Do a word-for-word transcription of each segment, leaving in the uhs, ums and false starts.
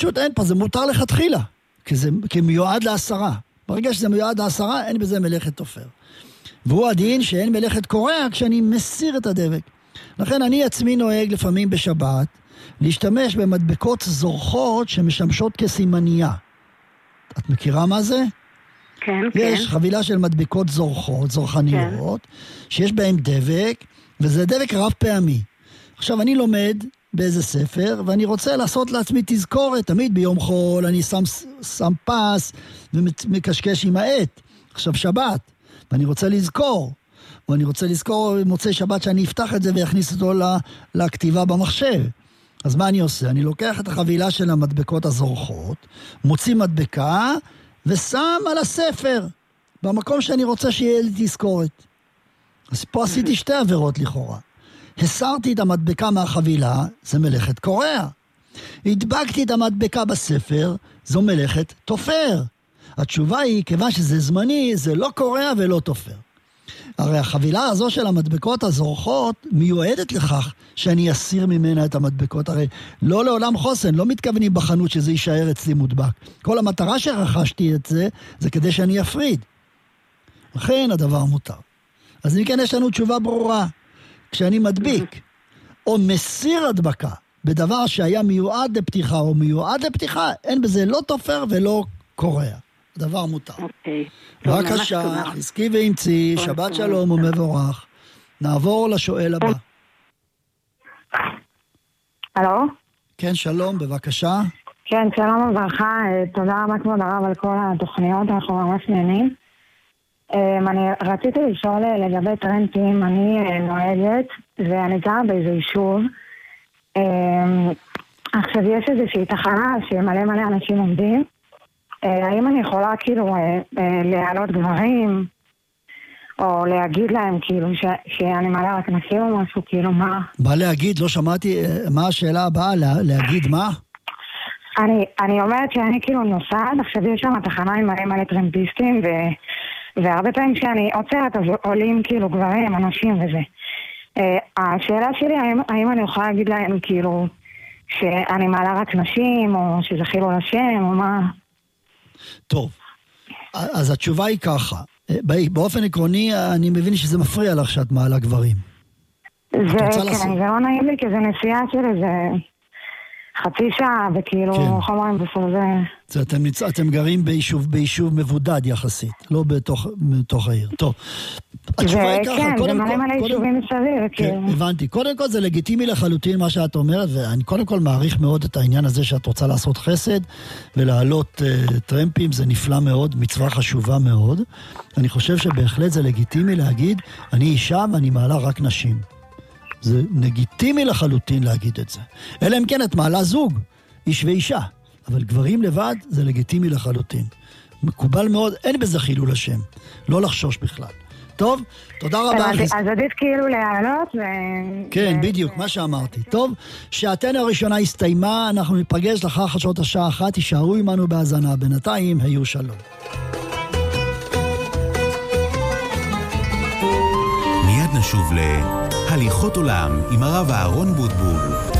פשוט אין פה, זה מותר לכתחילה, כי זה כי מיועד לעשרה. ברגע שזה מיועד לעשרה, אין בזה מלאכת תופר. והוא הדין שאין מלאכת קורע כשאני מסיר את הדבק. לכן אני עצמי נוהג לפעמים בשבת, להשתמש במדבקות זורחות שמשמשות כסימניה. את מכירה מה זה? כן, יש כן. חבילה של מדבקות זורחות, זורחניות, כן. שיש בהן דבק, וזה דבק רב פעמי. עכשיו אני לומד באיזה ספר, ואני רוצה לעשות לעצמי תזכורת, תמיד ביום חול אני שם, שם פס ומקשקש עם העט. עכשיו שבת, ואני רוצה לזכור, ואני רוצה לזכור מוצאי שבת שאני אפתח את זה ויכניס אותו לכתיבה במחשב. אז מה אני עושה? אני לוקח את החבילה של המדבקות הזורחות, מוציא מדבקה, ושם על הספר, במקום שאני רוצה שיהיה לי תזכורת. אז פה עשיתי שתי עבירות לכאורה. הסרתי את המדבקה מהחבילה, זה מלאכת קורע. הדבקתי את המדבקה בספר, זו מלאכת תופר. התשובה היא, כיוון שזה זמני, זה לא קורע ולא תופר. הרי החבילה הזו של המדבקות הזורחות מיועדת לכך שאני אסיר ממנה את המדבקות. הרי לא לעולם חוסן, לא מתכוונים בחנות שזה יישאר אצלי מודבק. כל המטרה שרכשתי את זה, זה כדי שאני אפריד. לכן הדבר מותר. אז אם כן יש לנו תשובה ברורה. כשאני מדביק או מסיר הדבקה בדבר שהיה מיועד לפתיחה או מיועד לפתיחה, אין בזה לא תופר ולא קורע. הדבר מותר. אוקיי. בבקשה, עסקי ואמצי, שבת שלום ומבורך. נעבור לשואל הבא. הלו? כן, שלום, בבקשה. כן, שלום וברכה. תודה רבה כבוד הרב על כל התוכניות, אנחנו ממש נהנים. אני רציתי לשאול לגבי טרמפים, אני נוהגת ואני גרה באיזה יישוב. עכשיו יש איזושהי תחנה שמלא מלא אנשים עומדים. האם אני יכולה כאילו להעלות גברים או להגיד להם כאילו שאני מעלה רק נשים או משהו, כאילו מה? מה להגיד? לא שמעתי, מה השאלה הבאה? להגיד מה? אני, אני אומרת שאני כאילו נוסעת, עכשיו יש שם תחנה עם מלא מלא טרמפיסטים ו... והרבה פעמים כשאני עוצרת אז עולים כאילו גברים, אנשים וזה. השאלה שלי, האם, האם אני יכולה להגיד להם כאילו שאני מעלה רק נשים או שזה חילול השם או מה? טוב, אז התשובה היא ככה. באופן עקרוני אני מבין שזה מפריע לך שאת מעלה גברים. זה כן, זה לא נעים לי כי זה נסיעה של איזה חצי שעה וכאילו חומרים בפור זה. אתם גרים ביישוב מבודד יחסית, לא בתוך העיר. טוב, התשובה היא ככה. כן, זה מלא מלא יישובים מסביב. הבנתי. קודם כל זה לגיטימי לחלוטין מה שאת אומרת, ואני קודם כל מעריך מאוד את העניין הזה שאת רוצה לעשות חסד ולהעלות טרמפים, זה נפלא מאוד, מצווה חשובה מאוד. אני חושב שבהחלט זה לגיטימי להגיד, אני אישה ואני מעלה רק נשים. זה לגיטימי לחלוטין להגיד את זה. אלא אם כן את מעלה זוג, איש ואישה. אבל גברים לבד זה לגיטימי לחלוטין. מקובל מאוד, אין בזה חילול השם. לא לחשוש בכלל. טוב, תודה רבה. אז עדיף כאילו להעלות ו... כן, בדיוק, מה שאמרתי. טוב, שעתנו הראשונה הסתיימה, אנחנו ניפגש לאחר חדשות השעה אחת, תישארו עמנו בהאזנה. בינתיים, היו שלום. מיד נשוב ל... הליכות עולם עם הרב אהרון בוטבול.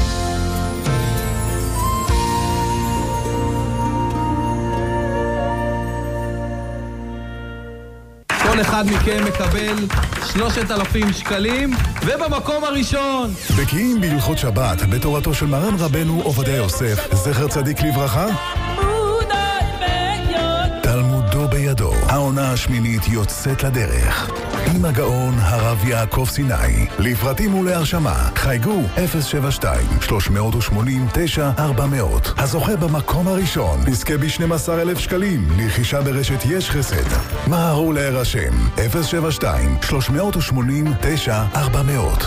כל אחד מכם מקבל שלושת אלפים שקלים, ובמקום הראשון. בקיאים בהלכות שבת בתורתו של מרן רבנו עובדיה יוסף, זכר צדיק לברכה. תלמודו בידו. העונה השמינית יוצאת לדרך. עם הגאון הרב יעקב סיני. לפרטים ולהרשמה חייגו אפס שבע שתיים שלוש שמונים תשע ארבע מאות. הזוכה במקום הראשון נזכה ב-שנים עשר אלף שקלים לרכישה ברשת יש חסד. מהרו להירשם אפס שבע שתיים שלוש שמונים תשע ארבע מאות.